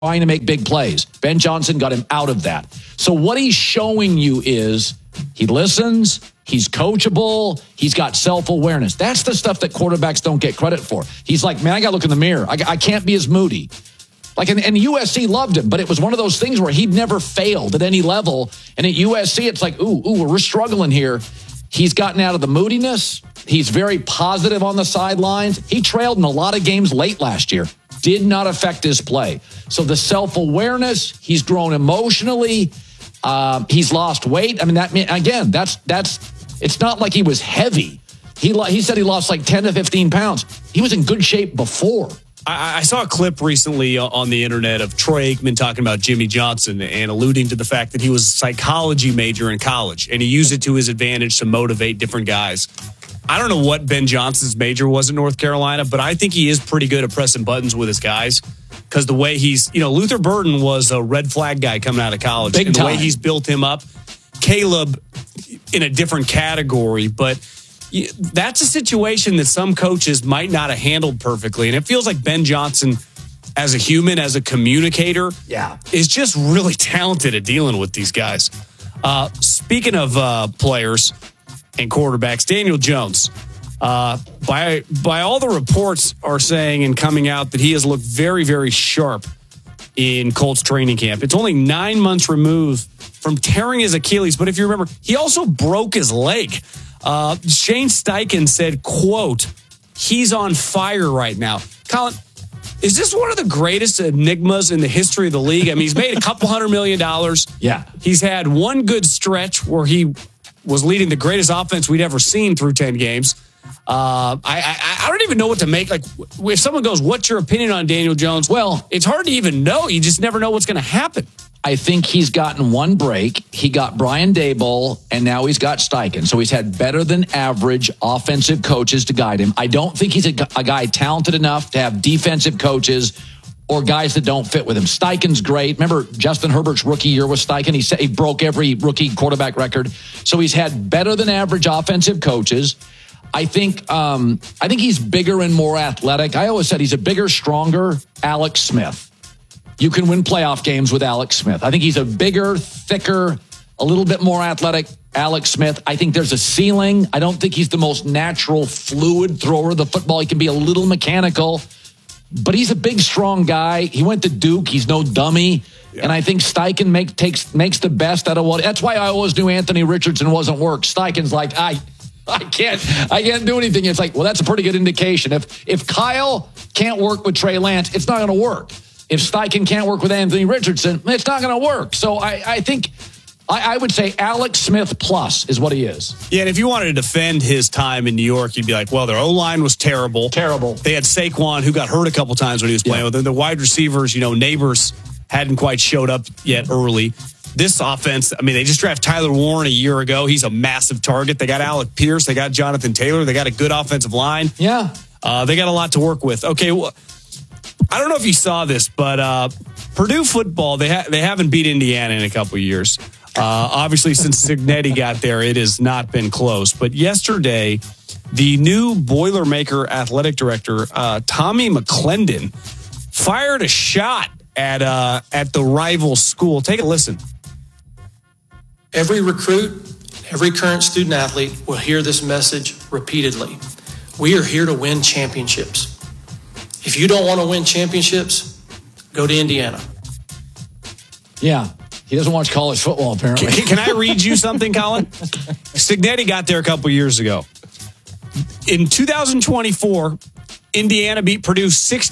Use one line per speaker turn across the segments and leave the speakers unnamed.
trying to make big plays. Ben Johnson got him out of that. So what he's showing you is he listens, he's coachable, he's got self-awareness. That's the stuff that quarterbacks don't get credit for. He's like, man, I got to look in the mirror. I can't be as moody. Like, and USC loved him, but it was one of those things where he'd never failed at any level. And at USC, it's like, ooh, we're struggling here. He's gotten out of the moodiness. He's very positive on the sidelines. He trailed in a lot of games late last year. Did not affect his play. So the self-awareness, he's grown emotionally. He's lost weight. I mean, it's not like he was heavy. He said he lost like 10 to 15 pounds. He was in good shape before.
I saw a clip recently on the internet of Troy Aikman talking about Jimmy Johnson and alluding to the fact that he was a psychology major in college and he used it to his advantage to motivate different guys. I don't know what Ben Johnson's major was in North Carolina, but I think he is pretty good at pressing buttons with his guys because the way Luther Burden was a red flag guy coming out of college.
Big
and
time.
The way he's built him up, Caleb in a different category, but that's a situation that some coaches might not have handled perfectly. And it feels like Ben Johnson, as a human, as a communicator, is just really talented at dealing with these guys. Speaking of players and quarterbacks, Daniel Jones, by all the reports are saying and coming out that he has looked very, very sharp in Colts training camp. It's only 9 months removed from tearing his Achilles. But if you remember, he also broke his leg. Shane Steichen said, quote, he's on fire right now. Colin, is this one of the greatest enigmas in the history of the league? I mean, he's made $200 million.
Yeah.
He's had one good stretch where he was leading the greatest offense we'd ever seen through 10 games. I don't even know what to make. Like, if someone goes, what's your opinion on Daniel Jones? Well, it's hard to even know. You just never know what's going to happen.
I think he's gotten one break. He got Brian Daboll, and now he's got Steichen. So he's had better than average offensive coaches to guide him. I don't think he's a guy talented enough to have defensive coaches or guys that don't fit with him. Steichen's great. Remember Justin Herbert's rookie year with Steichen? He said he broke every rookie quarterback record. So he's had better than average offensive coaches. I think he's bigger and more athletic. I always said he's a bigger, stronger Alex Smith. You can win playoff games with Alex Smith. I think he's a bigger, thicker, a little bit more athletic Alex Smith. I think there's a ceiling. I don't think he's the most natural, fluid thrower of the football. He can be a little mechanical, but he's a big, strong guy. He went to Duke. He's no dummy. Yeah. And I think Steichen makes the best out of what. That's why I always knew Anthony Richardson wasn't work. Steichen's like, I can't do anything. It's like, well, that's a pretty good indication. If Kyle can't work with Trey Lance, it's not going to work. If Steichen can't work with Anthony Richardson, it's not going to work. So I think I would say Alex Smith plus is what he is.
Yeah, and if you wanted to defend his time in New York, you'd be like, well, their O-line was terrible.
Terrible.
They had Saquon, who got hurt a couple times when he was playing with them. The wide receivers, Neighbors hadn't quite showed up yet early. This offense, I mean, they just drafted Tyler Warren a year ago. He's a massive target. They got Alec Pierce. They got Jonathan Taylor. They got a good offensive line.
Yeah.
They got a lot to work with. Okay, well, I don't know if you saw this, but Purdue football, they haven't beat Indiana in a couple of years. Obviously, since Cignetti got there, it has not been close. But yesterday, the new Boilermaker athletic director, Tommy McClendon, fired a shot at the rival school. Take a listen.
Every recruit, every current student athlete will hear this message repeatedly. We are here to win championships. If you don't want to win championships, go to Indiana.
Yeah. He doesn't watch college football, apparently.
Can I read you something, Colin? Cignetti got there a couple years ago. In 2024, Indiana beat Purdue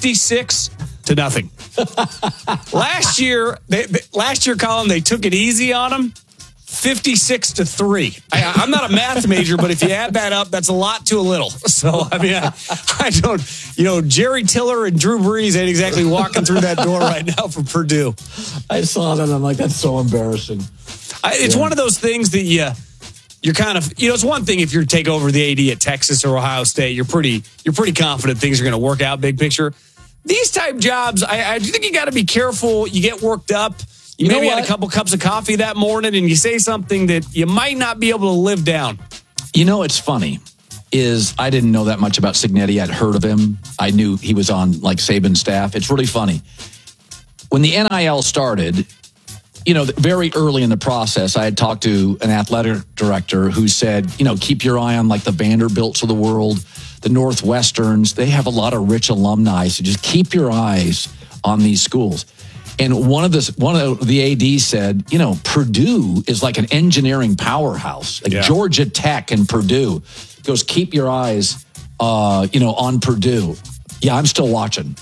66-0. Last year, Colin, they took it easy on them. 56-3. I'm not a math major, but if you add that up, that's a lot to a little. So, I mean, I don't, Jerry Tiller and Drew Brees ain't exactly walking through that door right now for Purdue.
I saw that. I'm like, that's so embarrassing.
It's one of those things that you're kind of, it's one thing if you take over the AD at Texas or Ohio State, you're pretty confident things are going to work out big picture. These type jobs, I think you got to be careful. You get worked up. You maybe had a couple cups of coffee that morning and you say something that you might not be able to live down.
It's funny is I didn't know that much about Cignetti. I'd heard of him. I knew he was on like Saban's staff. It's really funny. when the NIL started, very early in the process, I had talked to an athletic director who said, keep your eye on like the Vanderbilts of the world, the Northwesterns. They have a lot of rich alumni, so just keep your eyes on these schools. And one of the ADs said, Purdue is like an engineering powerhouse, like Georgia Tech and Purdue. He goes, keep your eyes, on Purdue. Yeah, I'm still watching.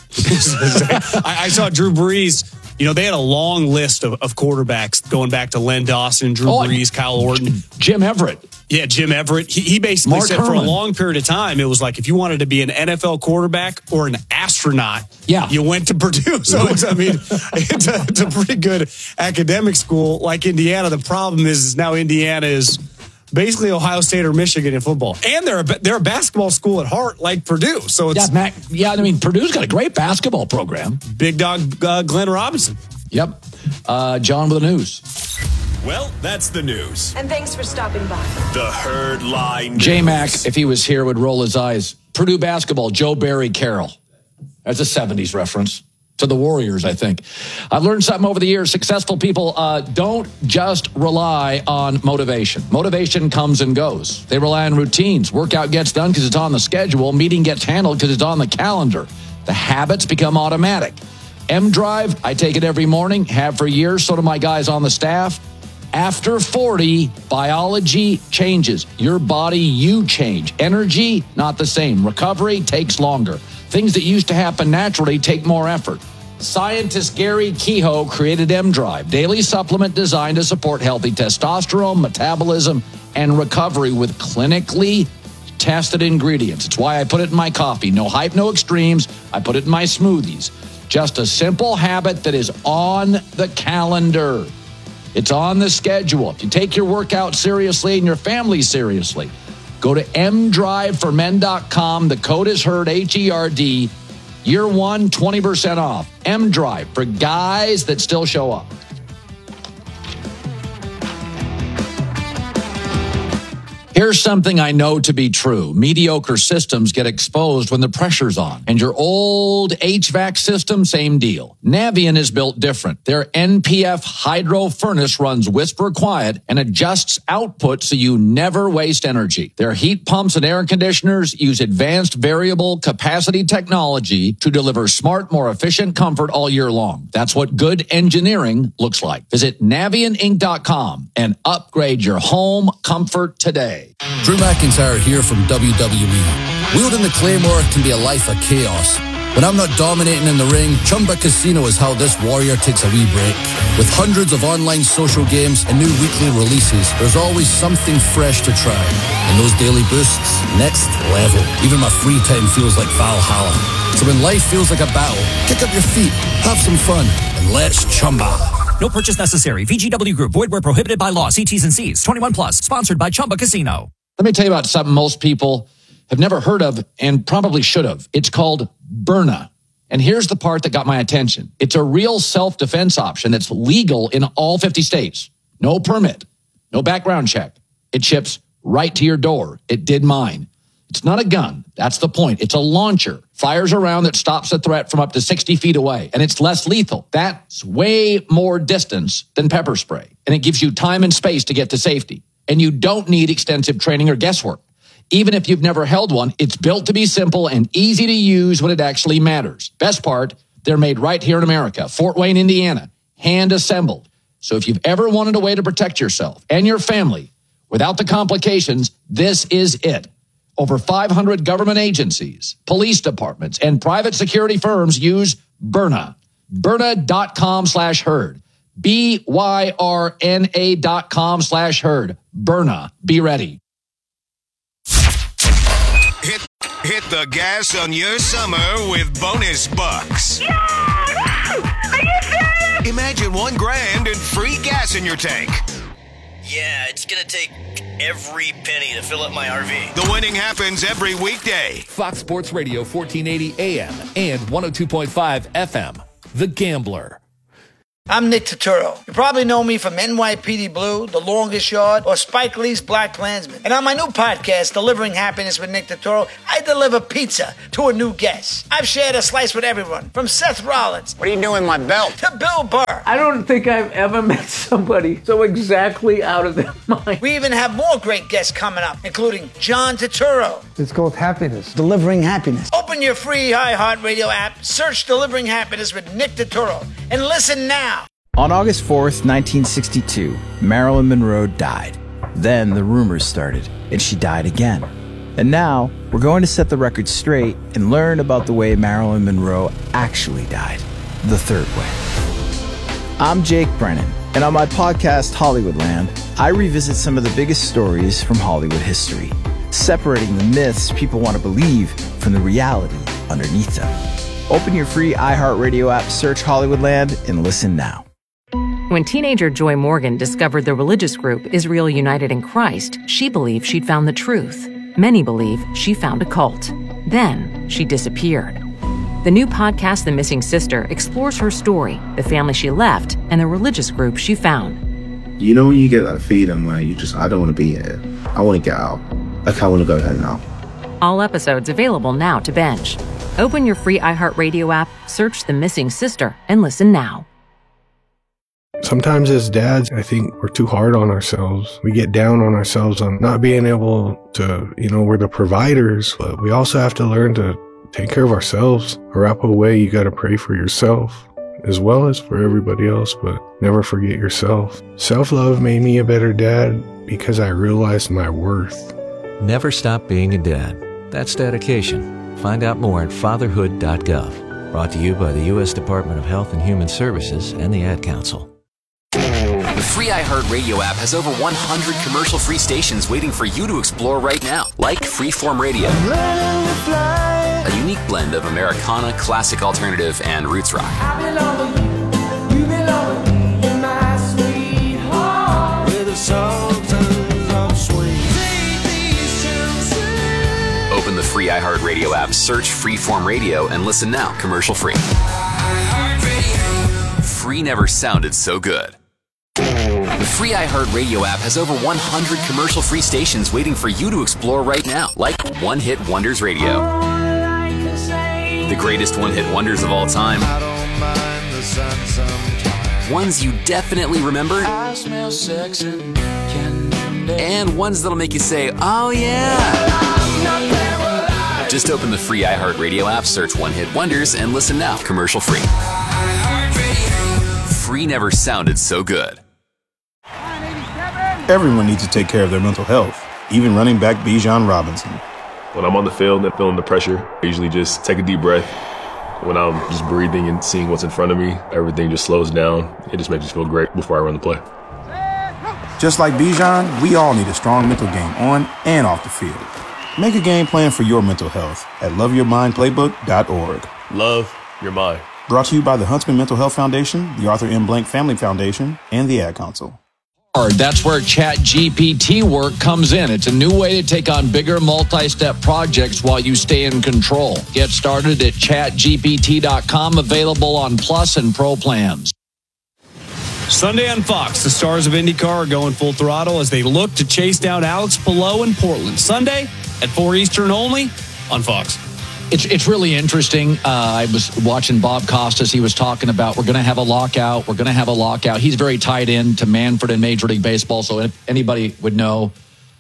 I saw Drew Brees. They had a long list of quarterbacks going back to Len Dawson, Drew Brees, Kyle Orton.
Jim Everett.
Yeah, Jim Everett. He basically said for a long period of time, it was like if you wanted to be an NFL quarterback or an astronaut, you went to Purdue. So, it's a pretty good academic school like Indiana. The problem is now Indiana is basically Ohio State or Michigan in football. And they're a basketball school at heart like Purdue. So it's
Purdue's got a great basketball program.
Big dog Glenn Robinson.
Yep. John with the news.
Well, that's the news.
And thanks for stopping by.
The Herd Line News.
J-Mac, if he was here, would roll his eyes. Purdue basketball, Joe Barry Carroll. That's a 70s reference to the Warriors, I think. I've learned something over the years. Successful people don't just rely on motivation. Motivation comes and goes. They rely on routines. Workout gets done because it's on the schedule. Meeting gets handled because it's on the calendar. The habits become automatic. M-Drive, I take it every morning, have for years, so do my guys on the staff. After 40, biology changes. Your body, you change. Energy, not the same. Recovery takes longer. Things that used to happen naturally take more effort. Scientist Gary Kehoe created M-Drive, daily supplement designed to support healthy testosterone, metabolism, and recovery with clinically tested ingredients. It's why I put it in my coffee. No hype, no extremes. I put it in my smoothies. Just a simple habit that is on the calendar. It's on the schedule. If you take your workout seriously and your family seriously, go to mdriveformen.com. The code is HERD, H-E-R-D. Year one, 20% off. M-Drive for guys that still show up. Here's something I know to be true. Mediocre systems get exposed when the pressure's on. And your old HVAC system, same deal. Navien is built different. Their NPF hydro furnace runs whisper quiet and adjusts output so you never waste energy. Their heat pumps and air conditioners use advanced variable capacity technology to deliver smart, more efficient comfort all year long. That's what good engineering looks like. Visit NavientInc.com and upgrade your home comfort today.
Drew McIntyre here from WWE. Wielding the Claymore can be a life of chaos. When I'm not dominating in the ring, Chumba Casino is how this warrior takes a wee break. With hundreds of online social games and new weekly releases, there's always something fresh to try. And those daily boosts, next level. Even my free time feels like Valhalla. So when life feels like a battle, kick up your feet, have some fun, and let's Chumba.
No purchase necessary. VGW Group. Void where prohibited by law. See T's and C's. 21 plus. Sponsored by Chumba Casino.
Let me tell you about something most people have never heard of and probably should have. It's called Byrna. And here's the part that got my attention. It's a real self-defense option that's legal in all 50 states. No permit. No background check. It ships right to your door. It did mine. It's not a gun. That's the point. It's a launcher. Fires a round that stops a threat from up to 60 feet away. And it's less lethal. That's way more distance than pepper spray. And it gives you time and space to get to safety. And you don't need extensive training or guesswork. Even if you've never held one, it's built to be simple and easy to use when it actually matters. Best part, they're made right here in America, Fort Wayne, Indiana, hand assembled. So if you've ever wanted a way to protect yourself and your family without the complications, this is it. Over 500 government agencies, police departments, and private security firms use Byrna. Byrna.com/herd. BYRNA.com/herd. Byrna. Be ready.
Hit the gas on your summer with bonus bucks.
Yeah! Are you serious?
Imagine $1,000 and free gas in your tank.
Yeah, it's gonna take every penny to fill up my RV.
The winning happens every weekday.
Fox Sports Radio 1480 AM and 102.5 FM. The Gambler. I'm Nick Turturro. You probably know me from NYPD Blue, The Longest Yard, or Spike Lee's Black Klansman. And on my new podcast, Delivering Happiness with Nick Turturro, I deliver pizza to a new guest. I've shared a slice with everyone, from Seth Rollins.
What are you doing with my belt?
To Bill Burr.
I don't think I've ever met somebody so exactly out of their mind.
We even have more great guests coming up, including John Turturro.
It's called Happiness.
Delivering Happiness.
Open your free iHeartRadio app, search Delivering Happiness with Nick Turturro, and listen now.
On August 4th, 1962, Marilyn Monroe died. Then the rumors started, and she died again. And now, we're going to set the record straight and learn about the way Marilyn Monroe actually died, the third way. I'm Jake Brennan, and on my podcast, Hollywoodland, I revisit some of the biggest stories from Hollywood history, separating the myths people want to believe from the reality underneath them. Open your free iHeartRadio app, search Hollywoodland, and listen now.
When teenager Joy Morgan discovered the religious group Israel United in Christ, she believed she'd found the truth. Many believe she found a cult. Then she disappeared. The new podcast, The Missing Sister, explores her story, the family she left, and the religious group she found.
You know when you get that feeling where I don't want to be here. I want to get out. Like, I want to go home now.
All episodes available now to binge. Open your free iHeartRadio app, search The Missing Sister, and listen now.
Sometimes as dads, I think we're too hard on ourselves. We get down on ourselves on not being able to, we're the providers, but we also have to learn to take care of ourselves. A wrap away, you got to pray for yourself as well as for everybody else, but never forget yourself. Self-love made me a better dad because I realized my worth.
Never stop being a dad. That's dedication. Find out more at fatherhood.gov. Brought to you by the U.S. Department of Health and Human Services and the Ad Council.
The free iHeartRadio app has over 100 commercial-free stations waiting for you to explore right now, like Freeform Radio, a unique blend of Americana, classic alternative, and roots rock. Open the free iHeartRadio app, search Freeform Radio, and listen now, commercial-free. Free never sounded so good. The free iHeartRadio app has over 100 commercial-free stations waiting for you to explore right now, like One Hit Wonders Radio, the greatest one-hit wonders of all time, ones you definitely remember, and ones that'll make you say, oh yeah. Just open the free iHeartRadio app, search One Hit Wonders, and listen now, commercial-free. Free never sounded so good.
Everyone needs to take care of their mental health, even running back Bijan Robinson.
When I'm on the field and feeling the pressure, I usually just take a deep breath. When I'm just breathing and seeing what's in front of me, everything just slows down. It just makes me feel great before I run the play.
Just like Bijan, we all need a strong mental game on and off the field. Make a game plan for your mental health at loveyourmindplaybook.org.
Love your mind.
Brought to you by the Huntsman Mental Health Foundation, the Arthur M. Blank Family Foundation, and the Ad Council.
That's where ChatGPT work comes in. It's a new way to take on bigger multi-step projects while you stay in control. Get started at chatgpt.com, available on Plus and Pro plans.
Sunday on Fox, the stars of IndyCar are going full throttle as they look to chase down Alex Palou in Portland. Sunday at 4 Eastern only on Fox.
It's really interesting. I was watching Bob Costas. He was talking about we're going to have a lockout. We're going to have a lockout. He's very tied in to Manfred in Major League Baseball, so if anybody would know,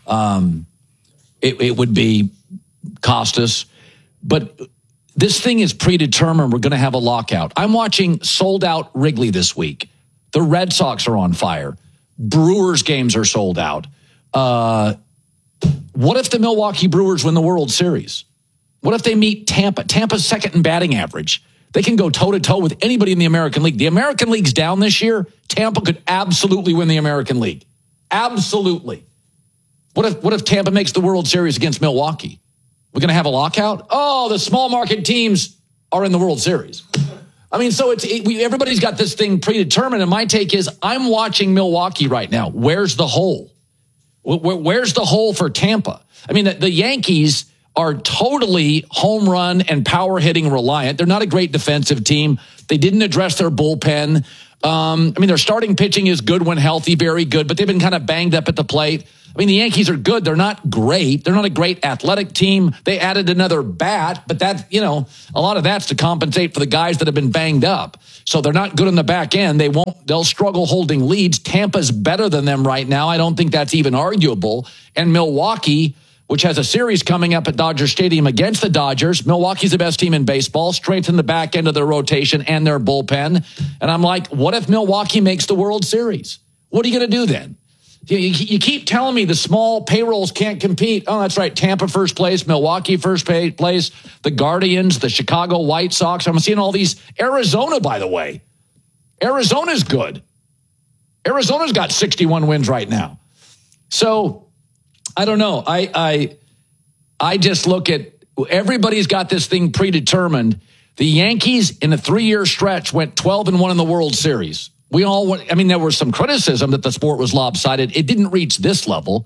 it would be Costas. But this thing is predetermined. We're going to have a lockout. I'm watching sold out Wrigley this week. The Red Sox are on fire. Brewers games are sold out. What if the Milwaukee Brewers win the World Series? What if they meet Tampa? Tampa's second in batting average. They can go toe-to-toe with anybody in the American League. The American League's down this year. Tampa could absolutely win the American League. Absolutely. What if Tampa makes the World Series against Milwaukee? We're going to have a lockout? Oh, the small market teams are in the World Series. I mean, so everybody's got this thing predetermined, and my take is I'm watching Milwaukee right now. Where's the hole? Where's the hole for Tampa? I mean, the Yankees are totally home run and power hitting reliant. They're not a great defensive team. They didn't address their bullpen. I mean, their starting pitching is good when healthy, very good, but they've been kind of banged up at the plate. I mean, the Yankees are good. They're not great. They're not a great athletic team. They added another bat, but that, a lot of that's to compensate for the guys that have been banged up. So they're not good on the back end. They'll struggle holding leads. Tampa's better than them right now. I don't think that's even arguable. And Milwaukee, which has a series coming up at Dodger Stadium against the Dodgers. Milwaukee's the best team in baseball, strengthen the back end of their rotation and their bullpen. And I'm like, what if Milwaukee makes the World Series? What are you going to do then? You keep telling me the small payrolls can't compete. Oh, that's right. Tampa first place, Milwaukee first place, the Guardians, the Chicago White Sox. I'm seeing all these. Arizona, by the way. Arizona's good. Arizona's got 61 wins right now. So I don't know. I just look at everybody's got this thing predetermined. The Yankees in a 3-year stretch went 12-1 in the World Series. There was some criticism that the sport was lopsided. It didn't reach this level.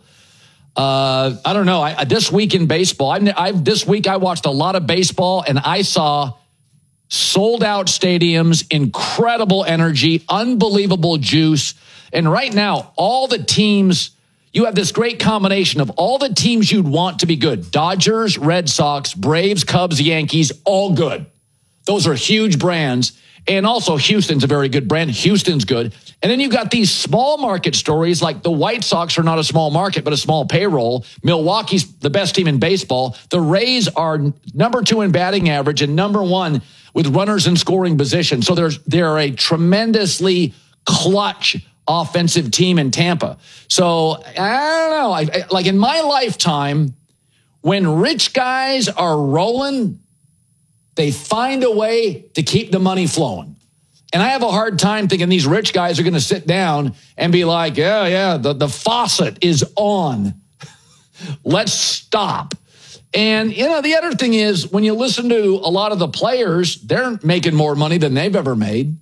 I don't know. This week in baseball, this week I watched a lot of baseball and I saw sold out stadiums, incredible energy, unbelievable juice. And right now, all the teams, you have this great combination of all the teams you'd want to be good. Dodgers, Red Sox, Braves, Cubs, Yankees, all good. Those are huge brands. And also Houston's a very good brand. Houston's good. And then you've got these small market stories like the White Sox are not a small market, but a small payroll. Milwaukee's the best team in baseball. The Rays are number 2 in batting average and number 1 with runners in scoring position. So they're a tremendously clutch offensive team in Tampa. So I don't know. Like in my lifetime, when rich guys are rolling, they find a way to keep the money flowing. And I have a hard time thinking these rich guys are going to sit down and be like, the faucet is on. Let's stop. And, the other thing is when you listen to a lot of the players, they're making more money than they've ever made.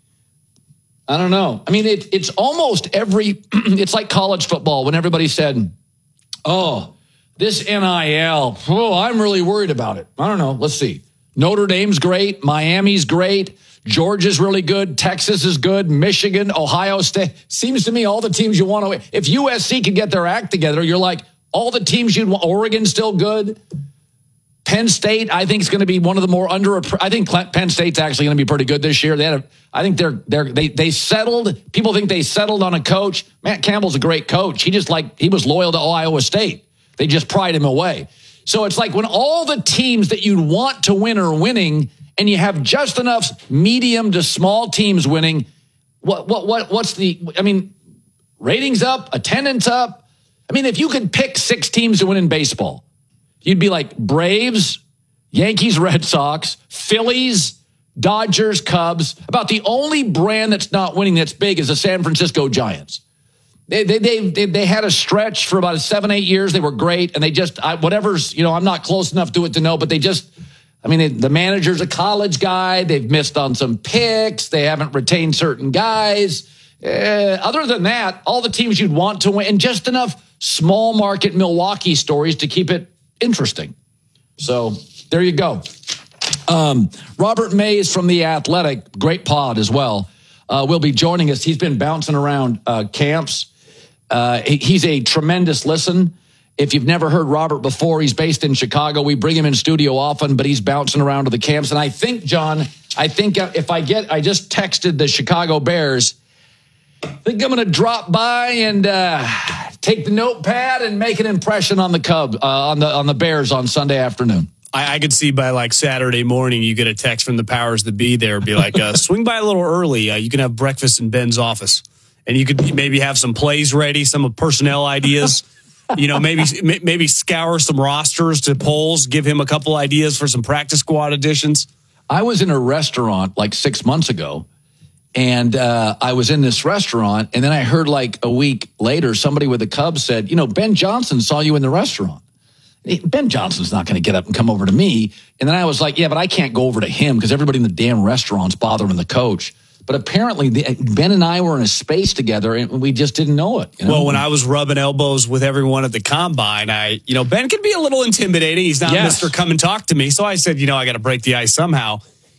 I don't know. I mean, it's almost it's like college football when everybody said, oh, this NIL, I'm really worried about it. I don't know. Let's see. Notre Dame's great. Miami's great. Georgia's really good. Texas is good. Michigan, Ohio State. Seems to me all the teams you want to. If USC could get their act together, you're like, all the teams you'd want. Oregon's still good. Penn State, I think, is going to be one of the more I think Penn State's actually going to be pretty good this year. They settled. People think they settled on a coach. Matt Campbell's a great coach. He was loyal to Iowa State. They just pried him away. So it's like when all the teams that you'd want to win are winning and you have just enough medium to small teams winning, ratings up, attendance up. I mean, if you could pick 6 teams to win in baseball, you'd be like Braves, Yankees, Red Sox, Phillies, Dodgers, Cubs. About the only brand that's not winning that's big is the San Francisco Giants. They had a stretch for about 7-8 years. They were great. And they just, I'm not close enough to it to know, but the manager's a college guy. They've missed on some picks. They haven't retained certain guys. Other than that, all the teams you'd want to win and just enough small market Milwaukee stories to keep it interesting. So there you go. Robert Mays from The Athletic, great pod as well, will be joining us. He's been bouncing around camps. He's a tremendous listen. If you've never heard Robert before, he's based in Chicago. We bring him in studio often, but he's bouncing around to the camps. And I think, John, I just texted the Chicago Bears. I think I'm going to drop by and take the notepad and make an impression on the Cubs, on the Bears on Sunday afternoon.
I could see by like Saturday morning, you get a text from the powers that be there, be like, swing by a little early. You can have breakfast in Ben's office. And you could maybe have some plays ready, some personnel ideas. Maybe scour some rosters to polls, give him a couple ideas for some practice squad additions.
I was in a restaurant like 6 months ago, and I was in this restaurant, and then I heard like a week later, somebody with the Cubs said, Ben Johnson saw you in the restaurant. Ben Johnson's not going to get up and come over to me. And then I was like, yeah, but I can't go over to him because everybody in the damn restaurant's bothering the coach. But apparently, Ben and I were in a space together, and we just didn't know it.
Well, when I was rubbing elbows with everyone at the combine, Ben can be a little intimidating. He's not Mr. Come and talk to me. So I said, I got to break the ice somehow.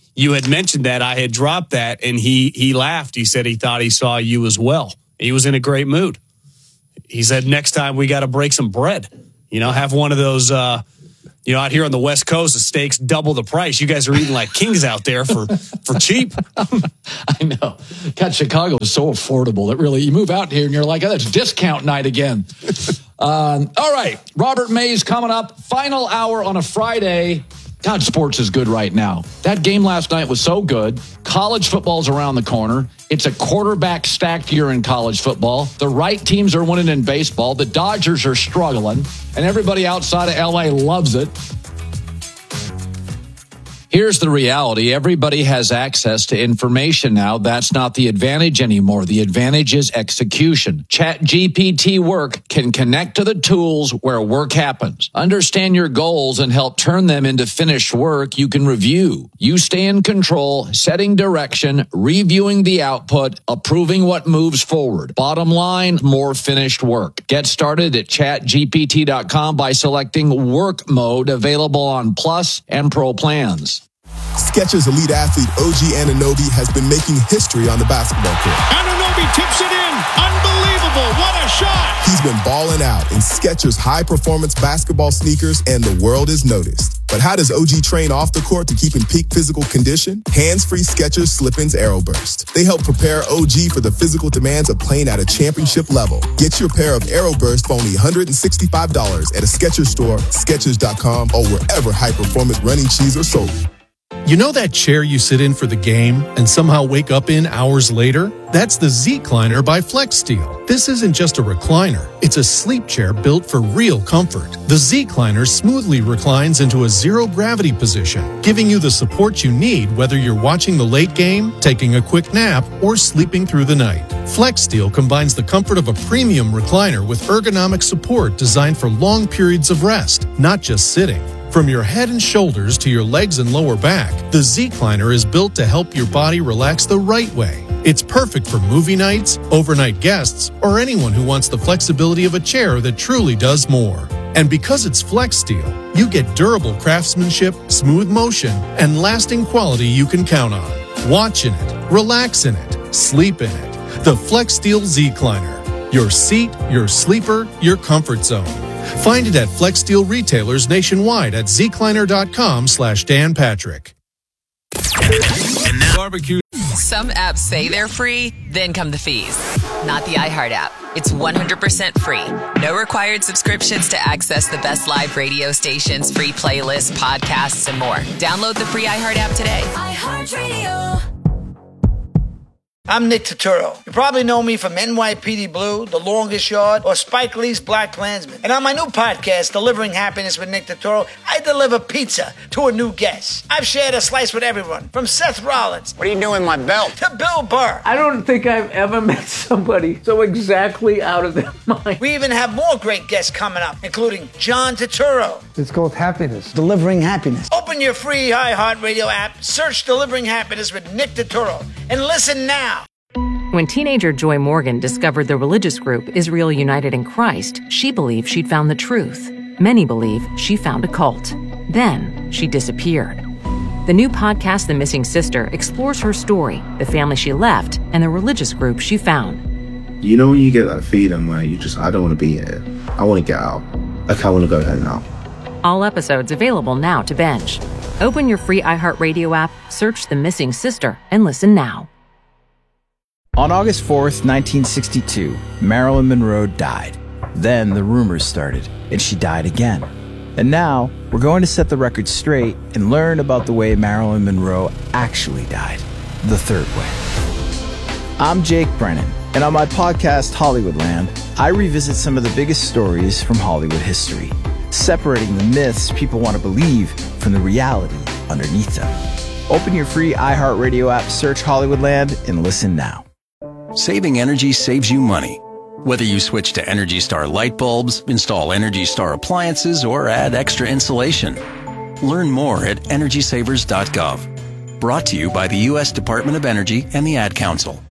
you had mentioned that. I had dropped that, and he laughed. He said he thought he saw you as well. He was in a great mood. He said, next time we got to break some bread. Have one of those, out here on the West Coast, the steaks double the price. You guys are eating like kings out there for cheap.
I know. God, Chicago is so affordable. It really, you move out here and you're like, oh, that's discount night again. All right. Robert Mays coming up. Final hour on a Friday. God, sports is good right now. That game last night was so good. College football's around the corner. It's a quarterback stacked year in college football. The right teams are winning in baseball. The Dodgers are struggling. And everybody outside of LA loves it. Here's the reality. Everybody has access to information now. That's not the advantage anymore. The advantage is execution. ChatGPT Work can connect to the tools where work happens. Understand your goals and help turn them into finished work you can review. You stay in control, setting direction, reviewing the output, approving what moves forward. Bottom line, more finished work. Get started at chatgpt.com by selecting work mode, available on Plus and Pro plans.
Skechers elite athlete OG Anunoby has been making history on the basketball court.
Anunoby tips it in. Unbelievable. What a shot.
He's been balling out in Skechers high-performance basketball sneakers, and the world has noticed. But how does OG train off the court to keep in peak physical condition? Hands-free Skechers Slip-ins Aeroburst. They help prepare OG for the physical demands of playing at a championship level. Get your pair of Aeroburst for only $165 at a Skechers store, Skechers.com, or wherever high-performance running shoes are sold.
You know that chair you sit in for the game and somehow wake up in hours later? That's the Z-Cliner by FlexSteel. This isn't just a recliner. It's a sleep chair built for real comfort. The Z-Cliner smoothly reclines into a zero-gravity position, giving you the support you need whether you're watching the late game, taking a quick nap, or sleeping through the night. FlexSteel combines the comfort of a premium recliner with ergonomic support designed for long periods of rest, not just sitting. From your head and shoulders to your legs and lower back, the Z-Cliner is built to help your body relax the right way. It's perfect for movie nights, overnight guests, or anyone who wants the flexibility of a chair that truly does more. And because it's FlexSteel, you get durable craftsmanship, smooth motion, and lasting quality you can count on. Watch in it, relax in it, sleep in it. The FlexSteel Z-Cliner. Your seat, your sleeper, your comfort zone. Find it at FlexSteel retailers nationwide at zcliner.com/Dan Patrick.
And now barbecue. Some apps say they're free, then come the fees. Not the iHeart app. It's 100% free. No required subscriptions to access the best live radio stations, free playlists, podcasts, and more. Download the free iHeart app today.
iHeartRadio. I'm Nick Turturro. You probably know me from NYPD Blue, The Longest Yard, or Spike Lee's Black Klansman. And on my new podcast, Delivering Happiness with Nick Turturro, I deliver pizza to a new guest. I've shared a slice with everyone, from Seth Rollins.
What are you doing with my belt?
To Bill Burr.
I don't think I've ever met somebody so exactly out of their mind.
We even have more great guests coming up, including John Turturro.
It's called happiness. Delivering happiness.
Open your free iHeartRadio app, search Delivering Happiness with Nick Turturro, and listen now.
When teenager Joy Morgan discovered the religious group Israel United in Christ, she believed she'd found the truth. Many believe she found a cult. Then she disappeared. The new podcast, The Missing Sister, explores her story, the family she left, and the religious group she found.
You know when you get that feeling where I don't want to be here. I want to get out. Like, I want to go there now.
All episodes available now to binge. Open your free iHeartRadio app, search The Missing Sister, and listen now.
On August 4th, 1962, Marilyn Monroe died. Then the rumors started, and she died again. And now, we're going to set the record straight and learn about the way Marilyn Monroe actually died, the third way. I'm Jake Brennan, and on my podcast, Hollywoodland, I revisit some of the biggest stories from Hollywood history, separating the myths people want to believe from the reality underneath them. Open your free iHeartRadio app, search Hollywoodland, and listen now.
Saving energy saves you money. Whether you switch to Energy Star light bulbs, install Energy Star appliances, or add extra insulation. Learn more at EnergySavers.gov. Brought to you by the U.S. Department of Energy and the Ad Council.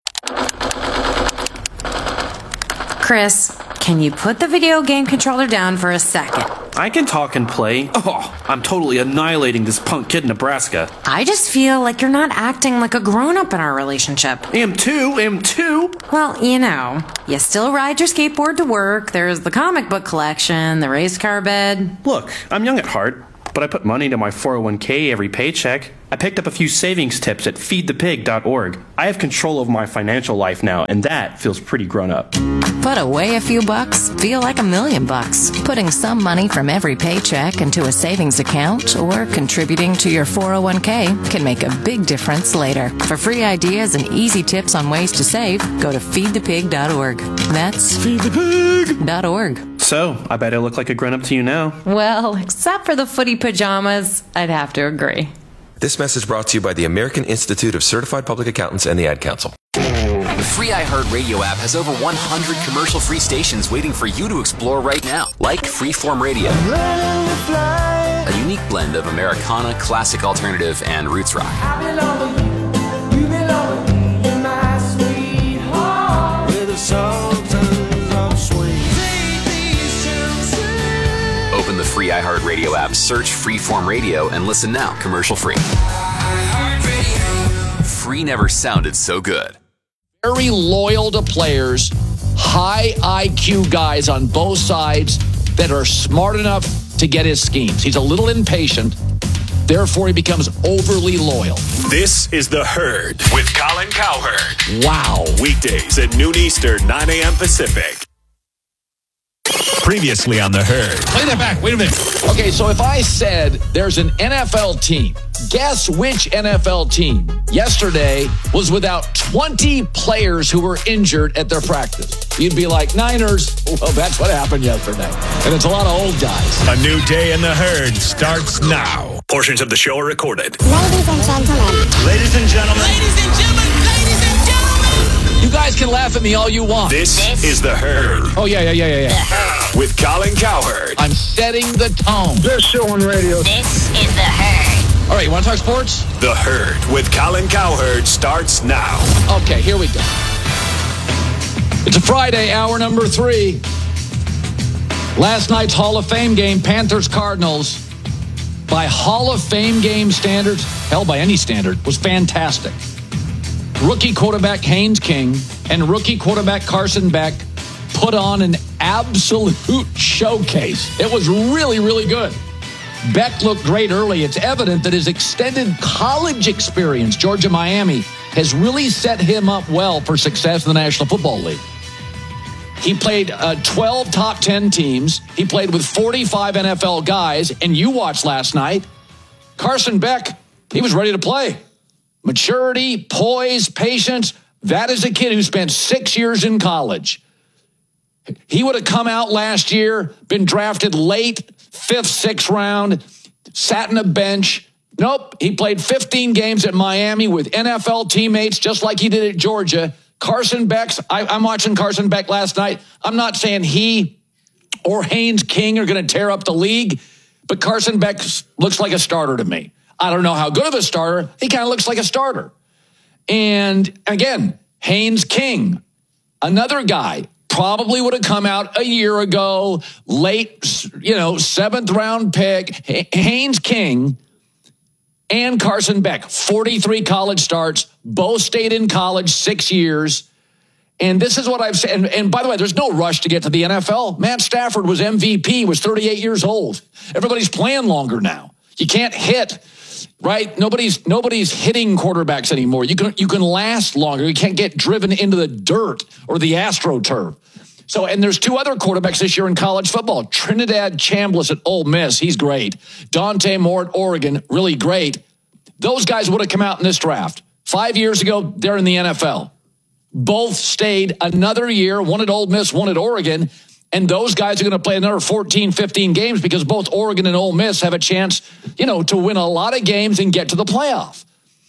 Chris, can you put the video game controller down for a second?
I can talk and play. Oh, I'm totally annihilating this punk kid in Nebraska.
I just feel like you're not acting like a grown-up in our relationship.
Am too.
Well, you still ride your skateboard to work. There's the comic book collection, the race car bed.
Look, I'm young at heart, but I put money into my 401k every paycheck. I picked up a few savings tips at feedthepig.org. I have control over my financial life now, and that feels pretty grown up.
Put away a few bucks, feel like $1 million. Putting some money from every paycheck into a savings account or contributing to your 401k can make a big difference later. For free ideas and easy tips on ways to save, go to feedthepig.org. That's feedthepig.org.
So, I bet I look like a grown-up to you now.
Well, except for the footy pajamas, I'd have to agree.
This message brought to you by the American Institute of Certified Public Accountants and the Ad Council.
The free iHeartRadio app has over 100 commercial-free stations waiting for you to explore right now, like Freeform Radio, a unique blend of Americana, classic alternative, and roots rock. Open the free iHeartRadio app, search Freeform Radio, and listen now, commercial-free. Free never sounded so good.
Very loyal to players, high IQ guys on both sides that are smart enough to get his schemes. He's a little impatient, therefore he becomes overly loyal.
This is The Herd with Colin Cowherd.
Wow.
Weekdays at noon Eastern, 9 a.m. Pacific. Previously on The Herd.
Play that back. Wait a minute. Okay, so if I said there's an NFL team, guess which NFL team yesterday was without 20 players who were injured at their practice? You'd be like, Niners. Well, that's what happened yesterday. And it's a lot of old guys.
A new day in The Herd starts now. Portions of the show are recorded.
Ladies and gentlemen.
Ladies and gentlemen.
Ladies and gentlemen. Ladies and gentlemen.
You guys can laugh at me all you want.
This is The Herd.
Oh, yeah.
With Colin Cowherd.
I'm setting the tone.
This show on radio.
This is The Herd.
All right, you want to talk sports?
The Herd with Colin Cowherd starts now.
Okay, here we go. It's a Friday, hour number 3. Last night's Hall of Fame game, Panthers-Cardinals, by Hall of Fame game standards, hell, by any standard, was fantastic. Rookie quarterback Haynes King and rookie quarterback Carson Beck put on an absolute showcase. It was really, really good. Beck looked great early. It's evident that his extended college experience, Georgia, Miami, has really set him up well for success in the National Football League. He played 12 top 10 teams. He played with 45 NFL guys. And you watched last night, Carson Beck, he was ready to play. Maturity, poise, patience. That is a kid who spent 6 years in college. He would have come out last year, been drafted late, 5th, 6th round, sat in a bench. Nope, he played 15 games at Miami with NFL teammates, just like he did at Georgia. Carson Beck's, I'm watching Carson Beck last night. I'm not saying he or Haynes King are going to tear up the league, but Carson Beck looks like a starter to me. I don't know how good of a starter. He kind of looks like a starter. And again, Haynes King, another guy, probably would have come out a year ago, late, 7th round pick. Haynes King and Carson Beck, 43 college starts, both stayed in college 6 years. And this is what I've said. And by the way, there's no rush to get to the NFL. Matt Stafford was MVP, was 38 years old. Everybody's playing longer now. You can't hit, right? Nobody's hitting quarterbacks anymore. You can last longer. You can't get driven into the dirt or the AstroTurf. So, and there's 2 other quarterbacks this year in college football. Trinidad Chambliss at Ole Miss, he's great. Dante Moore at Oregon, really great. Those guys would have come out in this draft. 5 years ago, they're in the NFL. Both stayed another year, one at Ole Miss, one at Oregon, and those guys are going to play another 14, 15 games because both Oregon and Ole Miss have a chance, to win a lot of games and get to the playoff.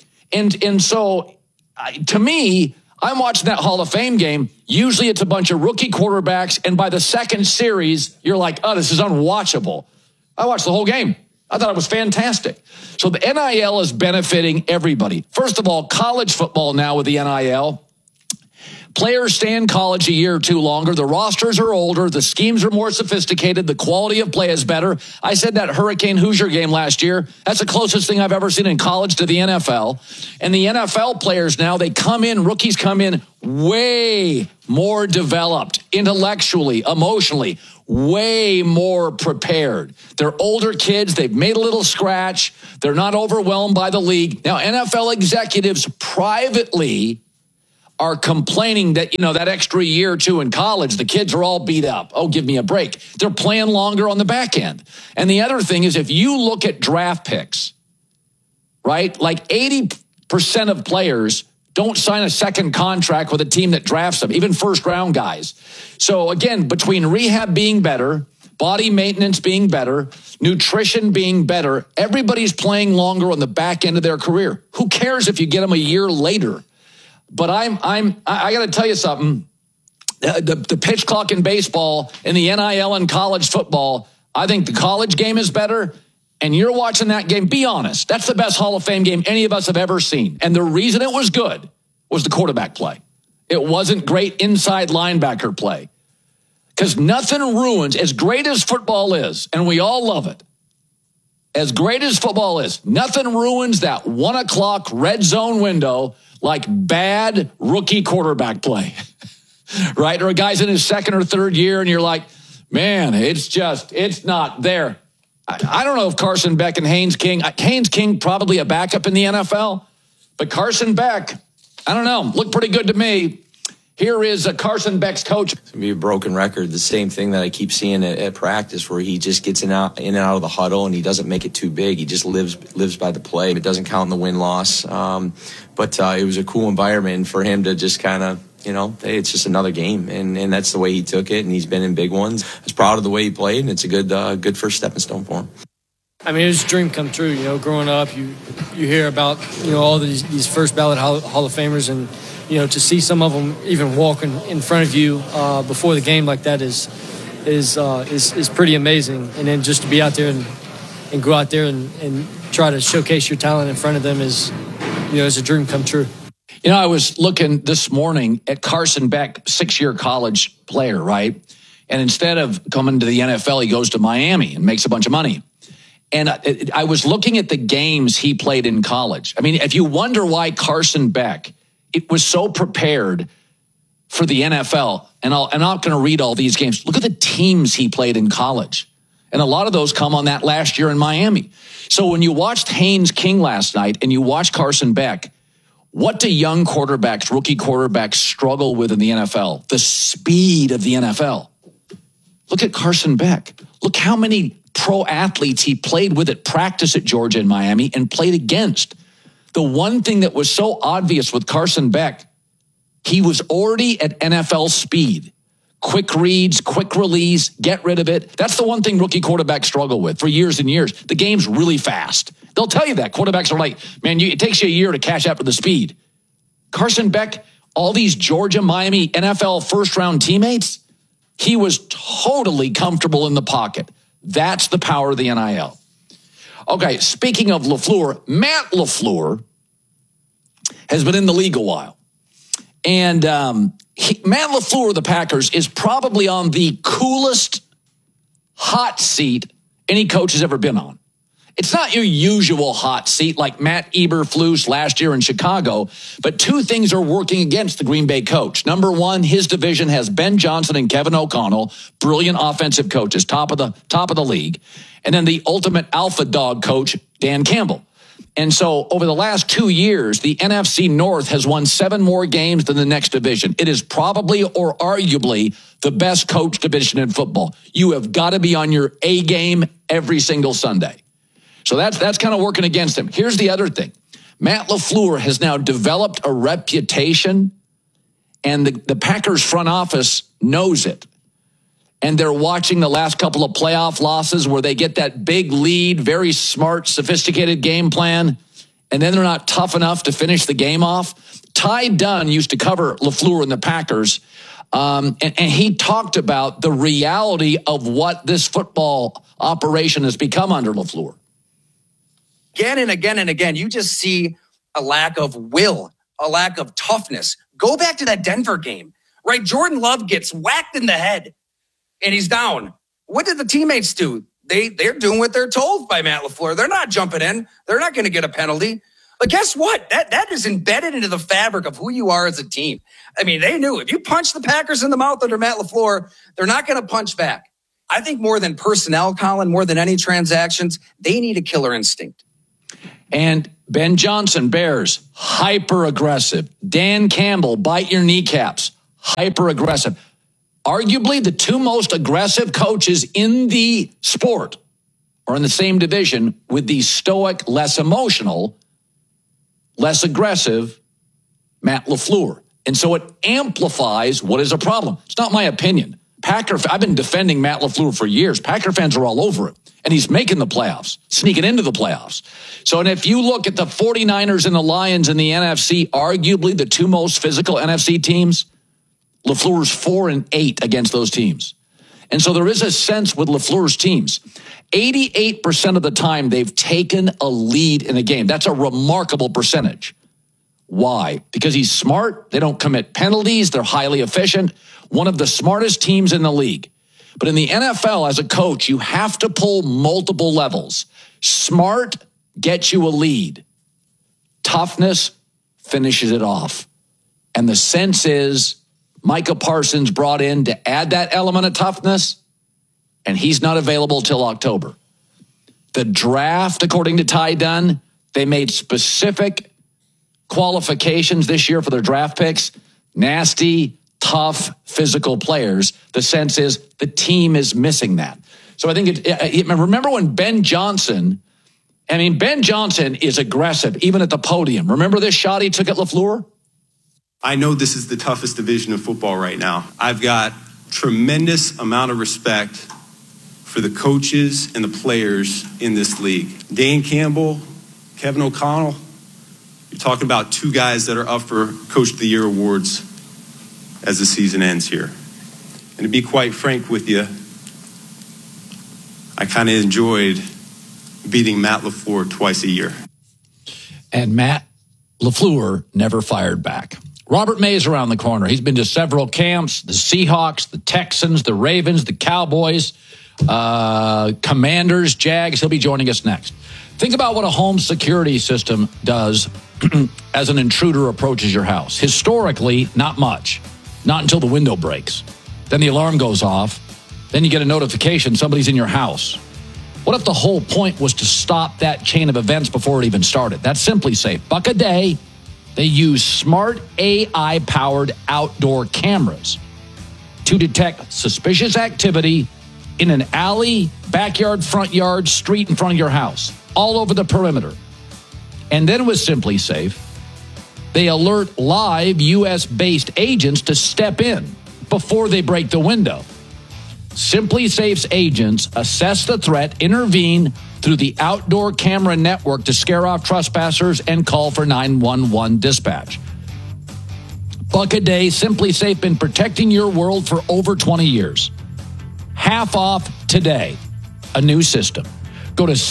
And so, to me, I'm watching that Hall of Fame game. Usually it's a bunch of rookie quarterbacks, and by the second series, you're like, oh, this is unwatchable. I watched the whole game. I thought it was fantastic. So the NIL is benefiting everybody. First of all, college football now with the NIL. Players stay in college a year or two longer. The rosters are older. The schemes are more sophisticated. The quality of play is better. I said that Hurricane Hoosier game last year. That's the closest thing I've ever seen in college to the NFL. And the NFL players now, rookies come in way more developed intellectually, emotionally, way more prepared. They're older kids. They've made a little scratch. They're not overwhelmed by the league. Now, NFL executives privately are complaining that, that extra year or two in college, the kids are all beat up. Oh, give me a break. They're playing longer on the back end. And the other thing is, if you look at draft picks, right, like 80% of players don't sign a second contract with a team that drafts them, even first-round guys. So, again, between rehab being better, body maintenance being better, nutrition being better, everybody's playing longer on the back end of their career. Who cares if you get them a year later? But I got to tell you something. The pitch clock in baseball and the NIL in college football, I think the college game is better. And you're watching that game. Be honest. That's the best Hall of Fame game any of us have ever seen. And the reason it was good was the quarterback play. It wasn't great inside linebacker play. Because nothing ruins, as great as football is, and we all love it, as great as football is, nothing ruins that 1 o'clock red zone window like bad rookie quarterback play, right? Or a guy's in his second or third year and you're like, man, it's not there. I don't know if Carson Beck and Haynes King probably a backup in the NFL, but Carson Beck, I don't know, looked pretty good to me. Here is Carson Beck's coach.
It's going to be a broken record. The same thing that I keep seeing at practice, where he just gets in and out of the huddle and he doesn't make it too big. He just lives by the play. It doesn't count in the win-loss. But it was a cool environment for him to just kind of, hey, it's just another game. And that's the way he took it, and he's been in big ones. I was proud of the way he played, and it's a good first stepping stone for him.
I mean, it was a dream come true. Growing up, you hear about, all these first ballot Hall of Famers, and, to see some of them even walk in front of you before the game like that is pretty amazing. And then just to be out there and go out there and try to showcase your talent in front of them is a dream come true.
I was looking this morning at Carson Beck, 6-year college player, right? And instead of coming to the NFL, he goes to Miami and makes a bunch of money. And I was looking at the games he played in college. I mean, if you wonder why Carson Beck, it was so prepared for the NFL, and I'm not going to read all these games. Look at the teams he played in college. And a lot of those come on that last year in Miami. So when you watched Haynes King last night and you watched Carson Beck, what do young quarterbacks, rookie quarterbacks struggle with in the NFL? The speed of the NFL. Look at Carson Beck. Look how many pro athletes he played with at practice at Georgia and Miami and played against. The one thing that was so obvious with Carson Beck, he was already at NFL speed. Quick reads, quick release, get rid of it. That's the one thing rookie quarterbacks struggle with for years and years. The game's really fast. They'll tell you that. Quarterbacks are like, man, it takes you a year to catch up to the speed. Carson Beck, all these Georgia, Miami, NFL first-round teammates, he was totally comfortable in the pocket. That's the power of the NIL. Okay, speaking of LaFleur, Matt LaFleur has been in the league a while. And Matt LaFleur of the Packers is probably on the coolest hot seat any coach has ever been on. It's not your usual hot seat like Matt Eberflus last year in Chicago, but two things are working against the Green Bay coach. Number one, his division has Ben Johnson and Kevin O'Connell, brilliant offensive coaches, top of the league. And then the ultimate alpha dog coach, Dan Campbell. And so over the last 2 years, the NFC North has won 7 more games than the next division. It is probably or arguably the best coach division in football. You have got to be on your A game every single Sunday. So that's kind of working against him. Here's the other thing. Matt LaFleur has now developed a reputation, and the Packers front office knows it. And they're watching the last couple of playoff losses where they get that big lead, very smart, sophisticated game plan, and then they're not tough enough to finish the game off. Ty Dunn used to cover LaFleur and the Packers, and he talked about the reality of what this football operation has become under LaFleur.
Again and again and again, you just see a lack of will, a lack of toughness, Go back to that Denver game, right? Jordan Love gets whacked in the head and he's down. What did the teammates do? They're doing what they're told by Matt LaFleur. They're not jumping in. They're not going to get a penalty. But guess what? That is embedded into the fabric of who you are as a team. I mean, they knew if you punch the Packers in the mouth under Matt LaFleur, they're not going to punch back. I think more than personnel, Colin, more than any transactions, they need a killer instinct.
And Ben Johnson, Bears, hyper aggressive. Dan Campbell, bite your kneecaps, hyper aggressive. Arguably the two most aggressive coaches in the sport are in the same division with the stoic, less emotional, less aggressive Matt LaFleur. And so it amplifies what is a problem. It's not my opinion. I've been defending Matt LaFleur for years. Packer fans are all over it. And he's making the playoffs, sneaking into the playoffs. So, and if you look at the 49ers and the Lions in the NFC, arguably the two most physical NFC teams, LaFleur's 4-8 against those teams. And so there is a sense with LaFleur's teams, 88% of the time they've taken a lead in a game. That's a remarkable percentage. Why? Because he's smart. They don't commit penalties. They're highly efficient. One of the smartest teams in the league. But in the NFL, as a coach, you have to pull multiple levels. Smart gets you a lead. Toughness finishes it off. And the sense is Micah Parsons brought in to add that element of toughness, and he's not available till October. The draft, according to Ty Dunn, they made specific qualifications this year for their draft picks. Nasty, tough, physical players. The sense is the team is missing that. So I think remember when Ben Johnson is aggressive, even at the podium. Remember this shot he took at LaFleur?
I know this is the toughest division of football right now. I've got tremendous amount of respect for the coaches and the players in this league. Dan Campbell, Kevin O'Connell, you're talking about two guys that are up for Coach of the Year awards as the season ends here. And to be quite frank with you, I kind of enjoyed beating Matt LaFleur twice a year.
And Matt LaFleur never fired back. Robert May's around the corner. He's been to several camps, the Seahawks, the Texans, the Ravens, the Cowboys, Commanders, Jags. He'll be joining us next. Think about what a home security system does as an intruder approaches your house. Historically, not much. Not until the window breaks. Then the alarm goes off. Then you get a notification somebody's in your house. What if the whole point was to stop that chain of events before it even started? That's Simply Safe. $1 a day. They use smart AI-powered outdoor cameras to detect suspicious activity in an alley, backyard, front yard, street in front of your house, all over the perimeter. And then with Simply Safe, they alert live U.S.-based agents to step in before they break the window. Simply Safe's agents assess the threat, intervene through the outdoor camera network to scare off trespassers and call for 911 dispatch. $1 a day, Simply Safe been protecting your world for over 20 years. Half off today. A new system. Go to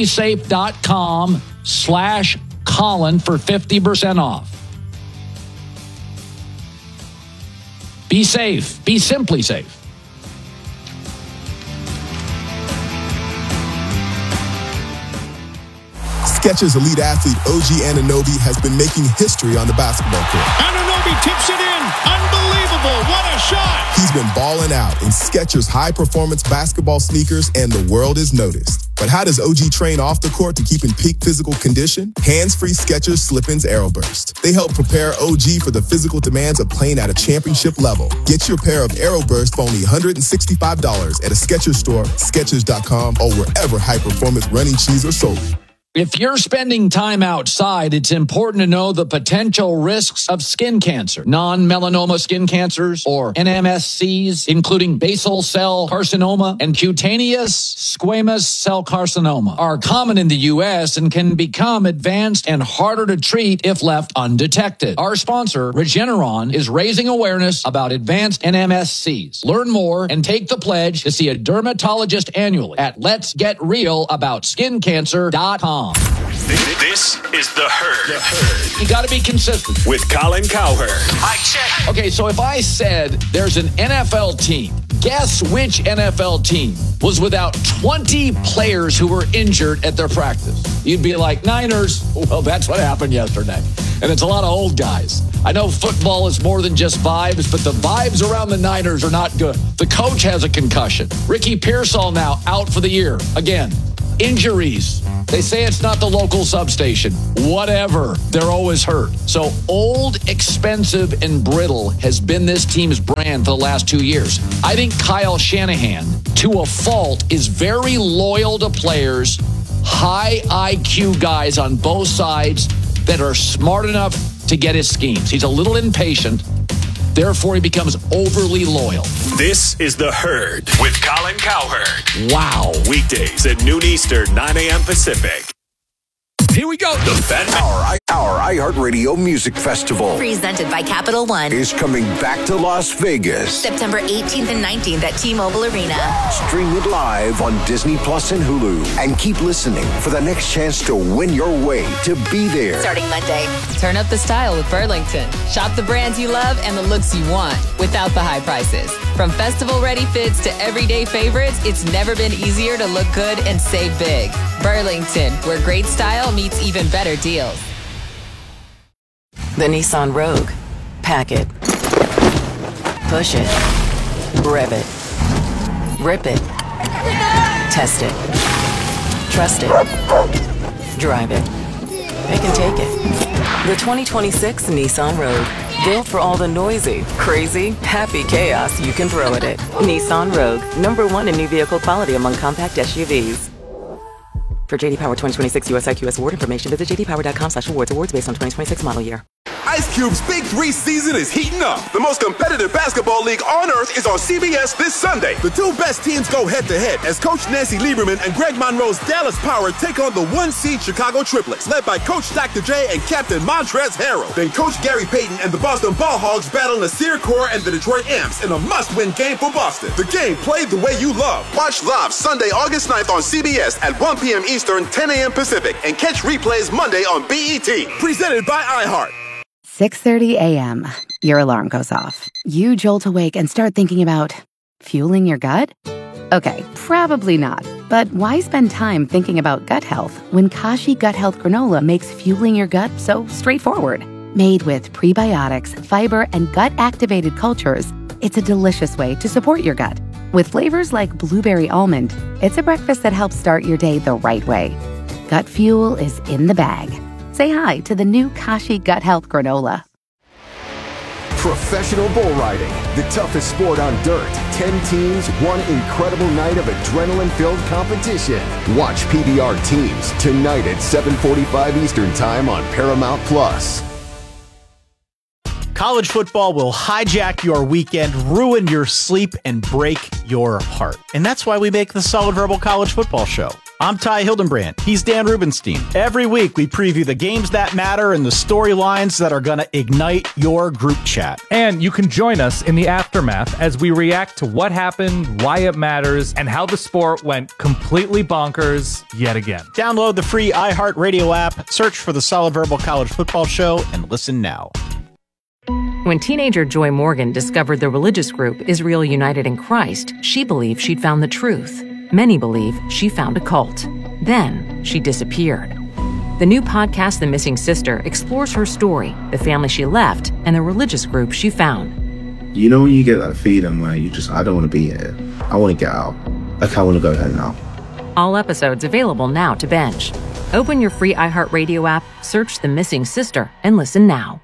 simplysafe.com/Colin for 50% off. Be safe. Be Simply Safe.
Skechers elite athlete OG Anunoby has been making history on the basketball court.
Anunoby tips it in. Unbelievable. What a shot.
He's been balling out in Skechers high-performance basketball sneakers, and the world is noticed. But how does OG train off the court to keep in peak physical condition? Hands-free Skechers Slip-ins AeroBurst. They help prepare OG for the physical demands of playing at a championship level. Get your pair of AeroBurst for only $165 at a Skechers store, Skechers.com, or wherever high-performance running shoes are sold.
If you're spending time outside, it's important to know the potential risks of skin cancer. Non-melanoma skin cancers, or NMSCs, including basal cell carcinoma and cutaneous squamous cell carcinoma, are common in the U.S. and can become advanced and harder to treat if left undetected. Our sponsor, Regeneron, is raising awareness about advanced NMSCs. Learn more and take the pledge to see a dermatologist annually at letsgetrealaboutSkinCancer.com. Nissan.
This is The Herd.
You got to be consistent.
With Colin Cowherd.
I check. Okay, so if I said there's an NFL team, guess which NFL team was without 20 players who were injured at their practice? You'd be like, Niners. Well, that's what happened yesterday. And it's a lot of old guys. I know football is more than just vibes, but the vibes around the Niners are not good. The coach has a concussion. Ricky Pearsall now out for the year. Again, injuries. They say it's not the local substation. Whatever. They're always hurt. So old, expensive, and brittle has been this team's brand for the last 2 years. I think Kyle Shanahan, to a fault, is very loyal to players, high IQ guys on both sides that are smart enough to get his schemes. He's a little impatient. Therefore, he becomes overly loyal.
This is The Herd with Colin Cowherd.
Wow.
Weekdays at noon Eastern, 9 a.m. Pacific. Here we go. The Fat
Our iHeartRadio Music Festival
Presented by Capital One.
is coming back to Las Vegas.
September 18th and 19th at T-Mobile Arena.
Stream it live on Disney Plus and Hulu. And keep listening for the next chance to win your way to be there.
Starting Monday.
Turn up the style with Burlington. Shop the brands you love and the looks you want without the high prices. From festival-ready fits to everyday favorites, it's never been easier to look good and save big. Burlington, where great style meets even better deals.
The Nissan Rogue. Pack it. Push it. Rev it. Rip it. Test it. Trust it. Drive it. They can take it. The 2026 Nissan Rogue. Built for all the noisy, crazy, happy chaos you can throw at it. Nissan Rogue. #1 in new vehicle quality among compact SUVs. For JD Power 2026 US IQS award information, visit jdpower.com/awards. Awards based on 2026 model year.
Ice Cube's Big 3 season is heating up. The most competitive basketball league on earth is on CBS this Sunday. The two best teams go head-to-head as Coach Nancy Lieberman and Greg Monroe's Dallas Power take on the 1-seed Chicago Triplets, led by Coach Dr. J and Captain Montrezl Harrell. Then Coach Gary Payton and the Boston Ball Hogs battle Nasir Kaur and the Detroit Amps in a must-win game for Boston. The game played the way you love. Watch live Sunday, August 9th on CBS at 1 p.m. Eastern, 10 a.m. Pacific, and catch replays Monday on BET. Presented by iHeart.
6:30 a.m. Your alarm goes off. You jolt awake and start thinking about fueling your gut? Okay, probably not. But why spend time thinking about gut health when Kashi Gut Health Granola makes fueling your gut so straightforward? Made with prebiotics, fiber, and gut-activated cultures, it's a delicious way to support your gut. With flavors like blueberry almond, it's a breakfast that helps start your day the right way. Gut fuel is in the bag. Say hi to the new Kashi Gut Health Granola.
Professional bull riding, the toughest sport on dirt. 10 teams, one incredible night of adrenaline-filled competition. Watch PBR Teams tonight at 7:45 Eastern Time on Paramount Plus.
College football will hijack your weekend, ruin your sleep, and break your heart. And that's why we make the Solid Verbal College Football Show. I'm Ty Hildenbrand. He's Dan Rubenstein. Every week, we preview the games that matter and the storylines that are going to ignite your group chat.
And you can join us in the aftermath as we react to what happened, why it matters, and how the sport went completely bonkers yet again.
Download the free iHeartRadio app, search for the Solid Verbal College Football Show, and listen now.
When teenager Joy Morgan discovered the religious group Israel United in Christ, she believed she'd found the truth. Many believe she found a cult. Then she disappeared. The new podcast, The Missing Sister, explores her story, the family she left, and the religious group she found.
You know when you get that feeling where I don't want to be here. I want to get out. Like I want to go home now.
All episodes available now to binge. Open your free iHeartRadio app, search The Missing Sister, and listen now.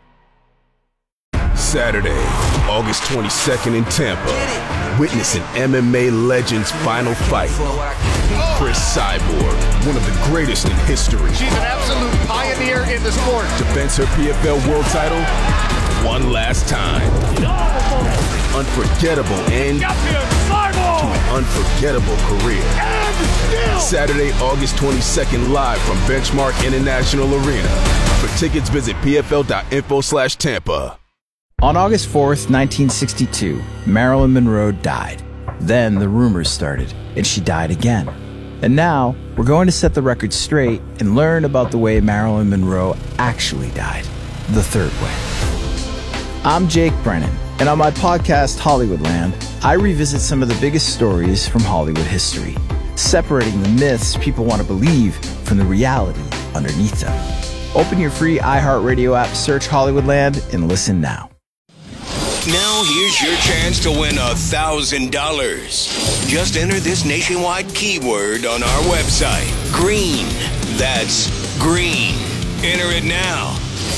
Saturday, August 22nd in Tampa. Witness an MMA legend's final fight. Chris Cyborg, one of the greatest in history.
She's an absolute pioneer in the sport.
Defends her PFL world title one last time. Unforgettable end to an unforgettable career. Saturday, August 22nd, live from Benchmark International Arena. For tickets, visit pfl.info/Tampa.
On August 4th, 1962, Marilyn Monroe died. Then the rumors started, and she died again. And now, we're going to set the record straight and learn about the way Marilyn Monroe actually died, the third way. I'm Jake Brennan, and on my podcast, Hollywoodland, I revisit some of the biggest stories from Hollywood history, separating the myths people want to believe from the reality underneath them. Open your free iHeartRadio app, search Hollywoodland, and listen now.
Now here's your chance to win $1,000. Just enter this nationwide keyword on our website. Green. That's green. Enter it now.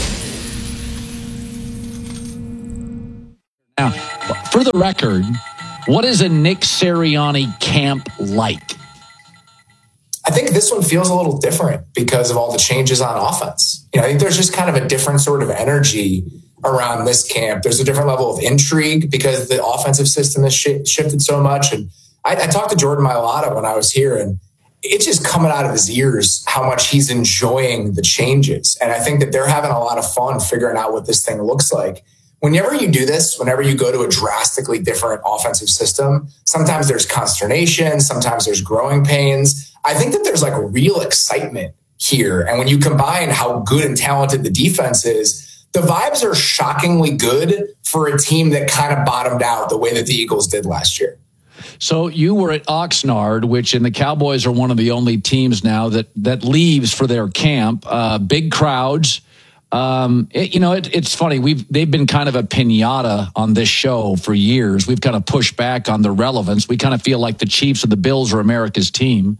Now, for the record, what is a Nick Sirianni camp like?
I think this one feels a little different because of all the changes on offense. I think there's just kind of a different sort of energy around this camp. There's a different level of intrigue because the offensive system has shifted so much. And I talked to Jordan Mailata when I was here, and it's just coming out of his ears how much he's enjoying the changes. And I think that they're having a lot of fun figuring out what this thing looks like. Whenever you do this, whenever you go to a drastically different offensive system, sometimes there's consternation, sometimes there's growing pains. I think that there's like real excitement here. And when you combine how good and talented the defense is, the vibes are shockingly good for a team that kind of bottomed out the way that the Eagles did last year.
So you were at Oxnard, which, and the Cowboys are one of the only teams now that leaves for their camp. Big crowds. It's funny. They've been kind of a piñata on this show for years. We've kind of pushed back on the relevance. We kind of feel like the Chiefs or the Bills are America's team.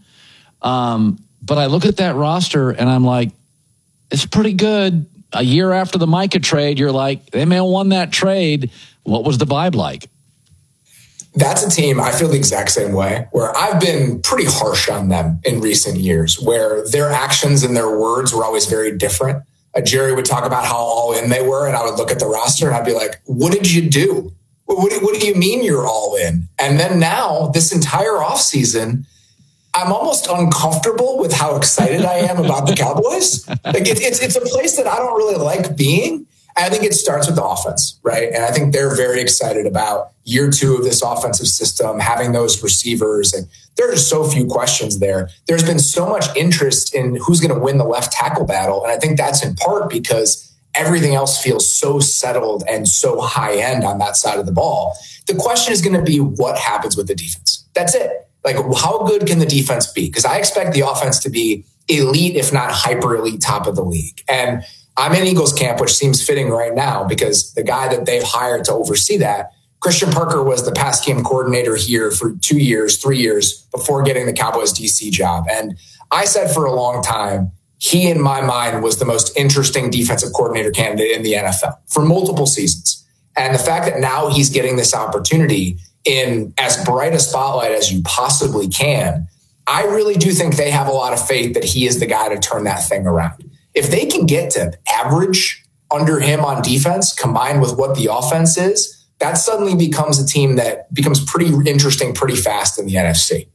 But I look at that roster and I'm like, it's pretty good. A year after the Micah trade, you're like, they may have won that trade. What was the vibe like?
That's a team, I feel the exact same way, where I've been pretty harsh on them in recent years, where their actions and their words were always very different. Jerry would talk about how all in they were, and I would look at the roster and I'd be like, what did you do? What do you mean you're all in? And then now, this entire offseason, I'm almost uncomfortable with how excited I am about the Cowboys. Like it's a place that I don't really like being. I think it starts with the offense, right? And I think they're very excited about year 2 of this offensive system, having those receivers. And there are just so few questions there. There's been so much interest in who's going to win the left tackle battle. And I think that's in part because everything else feels so settled and so high end on that side of the ball. The question is going to be what happens with the defense. That's it. Like, how good can the defense be? Because I expect the offense to be elite, if not hyper elite, top of the league. And I'm in Eagles camp, which seems fitting right now because the guy that they've hired to oversee that, Christian Parker, was the pass game coordinator here for 2 years, 3 years before getting the Cowboys DC job. And I said for a long time, he, in my mind, was the most interesting defensive coordinator candidate in the NFL for multiple seasons. And the fact that now he's getting this opportunity in as bright a spotlight as you possibly can, I really do think they have a lot of faith that he is the guy to turn that thing around. If they can get to average under him on defense, combined with what the offense is, that suddenly becomes a team that becomes pretty interesting pretty fast in the NFC.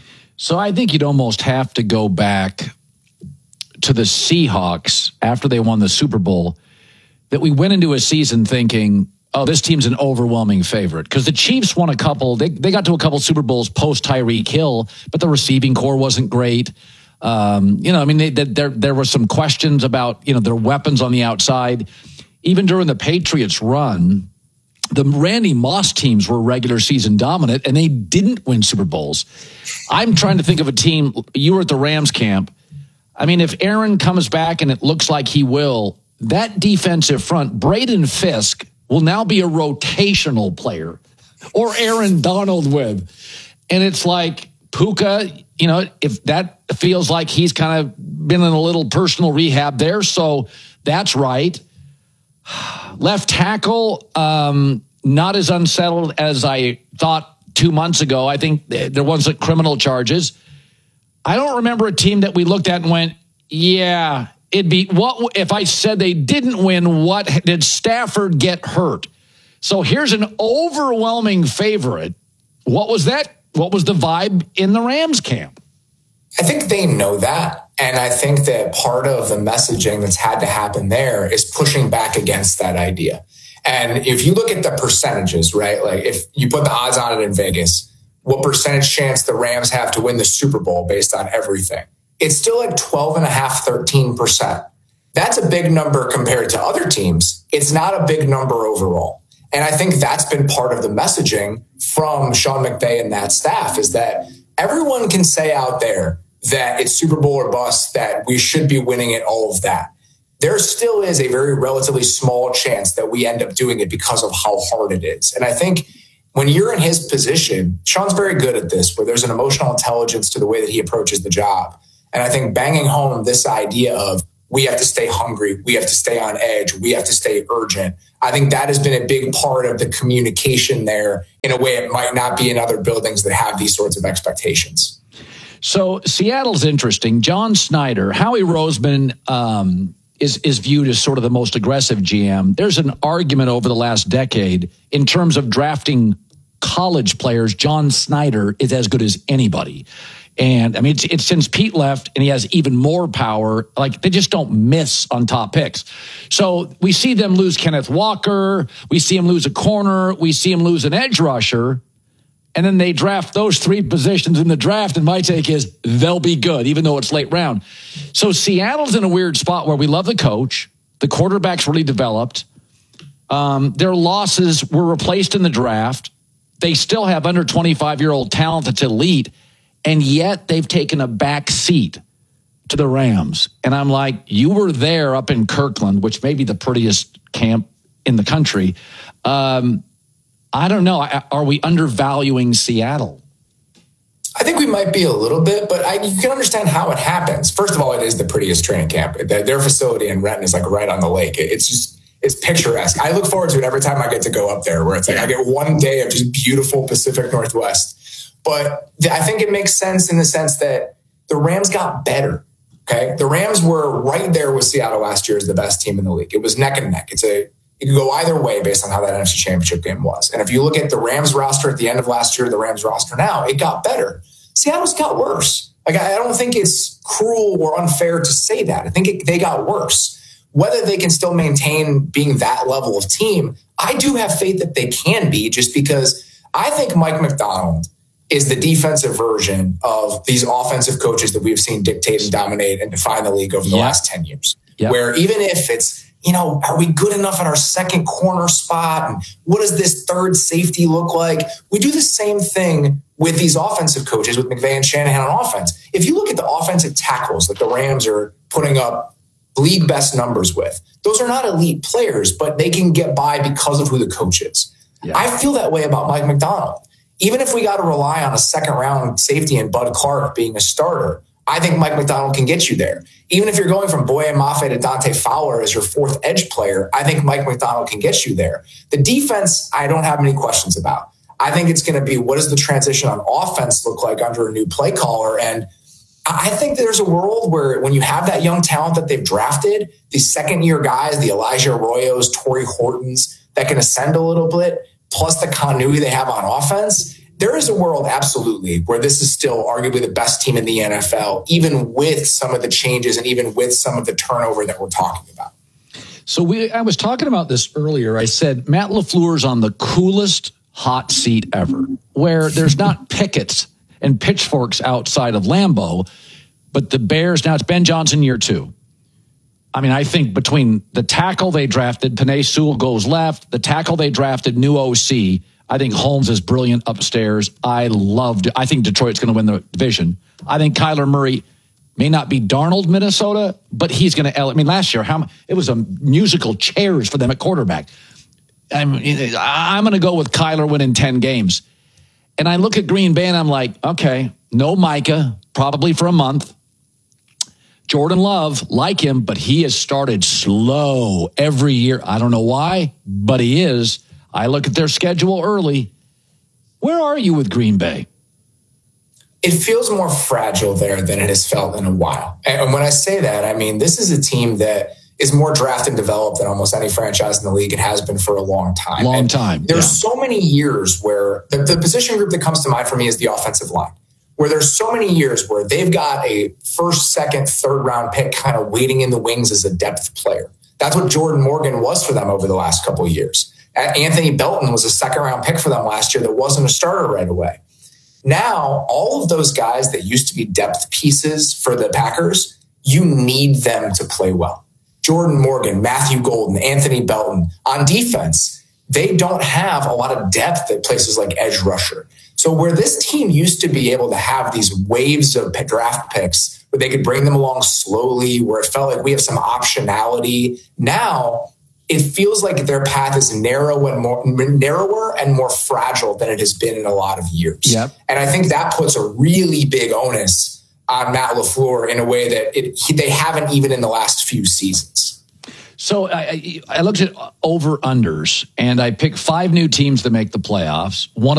So I think you'd almost have to go back to the Seahawks after they won the Super Bowl, that we went into a season thinking, oh, this team's an overwhelming favorite. Because the Chiefs won a couple. They got to a couple Super Bowls post Tyreek Hill, but the receiving core wasn't great. There were some questions about, their weapons on the outside. Even during the Patriots run, the Randy Moss teams were regular season dominant, and they didn't win Super Bowls. I'm trying to think of a team. You were at the Rams camp. I mean, if Aaron comes back, and it looks like he will, that defensive front, Braden Fisk, will now be a rotational player, or Aaron Donald with. And it's like Puka, if that feels like he's kind of been in a little personal rehab there. So that's right. Left tackle, not as unsettled as I thought 2 months ago. I think there wasn't criminal charges. I don't remember a team that we looked at and went, yeah, it'd be, what if I said they didn't win, what did Stafford get hurt? So here's an overwhelming favorite. What was that? What was the vibe in the Rams camp?
I think they know that. And I think that part of the messaging that's had to happen there is pushing back against that idea. And if you look at the percentages, right? Like if you put the odds on it in Vegas, what percentage chance the Rams have to win the Super Bowl based on everything. It's still like 12.5%, 13%. That's a big number compared to other teams. It's not a big number overall. And I think that's been part of the messaging from Sean McVay and that staff, is that everyone can say out there that it's Super Bowl or bust, that we should be winning it, all of that. There still is a very relatively small chance that we end up doing it because of how hard it is. And I think when you're in his position, Sean's very good at this, where there's an emotional intelligence to the way that he approaches the job. And I think banging home this idea of we have to stay hungry, we have to stay on edge, we have to stay urgent, I think that has been a big part of the communication there in a way it might not be in other buildings that have these sorts of expectations.
So Seattle's interesting. John Snyder, Howie Roseman is viewed as sort of the most aggressive GM. There's an argument over the last decade in terms of drafting college players. John Snyder is as good as anybody. And I mean, it's since Pete left and he has even more power. Like, they just don't miss on top picks. So we see them lose Kenneth Walker. We see him lose a corner. We see him lose an edge rusher. And then they draft those three positions in the draft. And my take is they'll be good, even though it's late round. So Seattle's in a weird spot where we love the coach. The quarterback's really developed. Their losses were replaced in the draft. They still have under 25-year-old talent that's elite. And yet they've taken a back seat to the Rams. And I'm like, you were there up in Kirkland, which may be the prettiest camp in the country. I don't know. Are we undervaluing Seattle?
I think we might be a little bit, but you can understand how it happens. First of all, it is the prettiest training camp. Their facility in Renton is like right on the lake. It's picturesque. I look forward to it every time I get to go up there, where it's like I get one day of just beautiful Pacific Northwest. But I think it makes sense in the sense that the Rams got better. Okay. The Rams were right there with Seattle last year as the best team in the league. It was neck and neck. It could go either way based on how that NFC Championship game was. And if you look at the Rams roster at the end of last year, the Rams roster now, it got better. Seattle's got worse. Like, I don't think it's cruel or unfair to say that. I think they got worse. Whether they can still maintain being that level of team, I do have faith that they can be, just because I think Mike Macdonald is the defensive version of these offensive coaches that we've seen dictate and dominate and define the league over the last 10 years. Yep. Where even if it's, are we good enough at our second corner spot? And what does this third safety look like? We do the same thing with these offensive coaches, with McVay and Shanahan on offense. If you look at the offensive tackles that the Rams are putting up league best numbers with, those are not elite players, but they can get by because of who the coach is. Yeah. I feel that way about Mike Macdonald. Even if we got to rely on a second round safety and Bud Clark being a starter, I think Mike Macdonald can get you there. Even if you're going from Boye Mafe to Dante Fowler as your fourth edge player, I think Mike Macdonald can get you there. The defense, I don't have many questions about. I think it's going to be, what does the transition on offense look like under a new play caller? And I think there's a world where when you have that young talent that they've drafted, these second-year guys, the Elijah Arroyos, Torrey Hortons, that can ascend a little bit, plus the continuity they have on offense, there is a world, absolutely, where this is still arguably the best team in the NFL, even with some of the changes and even with some of the turnover that we're talking about.
So I was talking about this earlier. I said Matt LaFleur's on the coolest hot seat ever, where there's not pickets and pitchforks outside of Lambeau, but the Bears, now it's Ben Johnson year 2. I mean, I think between the tackle they drafted, Penei Sewell goes left, the tackle they drafted, new OC, I think Holmes is brilliant upstairs. I think Detroit's going to win the division. I think Kyler Murray may not be Darnold, Minnesota, but he's going to, I mean, last year, it was a musical chairs for them at quarterback. I'm going to go with Kyler winning 10 games. And I look at Green Bay and I'm like, okay, no Micah, probably for a month. Jordan Love, like him, but he has started slow every year. I don't know why, but he is. I look at their schedule early. Where are you with Green Bay?
It feels more fragile there than it has felt in a while. And when I say that, I mean, this is a team that is more draft and developed than almost any franchise in the league. It has been for a long time. There's so many years where the position group that comes to mind for me is the offensive line, where there's so many years where they've got a first, second, third round pick kind of waiting in the wings as a depth player. That's what Jordan Morgan was for them over the last couple of years. Anthony Belton was a second round pick for them last year that wasn't a starter right away. Now, all of those guys that used to be depth pieces for the Packers, you need them to play well. Jordan Morgan, Matthew Golden, Anthony Belton. On defense, they don't have a lot of depth at places like edge rusher. So where this team used to be able to have these waves of draft picks where they could bring them along slowly, where it felt like we have some optionality, now it feels like their path is narrower and more fragile than it has been in a lot of years.
Yep.
And I think that puts a really big onus on Matt LaFleur in a way that they haven't even in the last few seasons.
So I looked at over-unders, and I picked 5 new teams to make the playoffs. One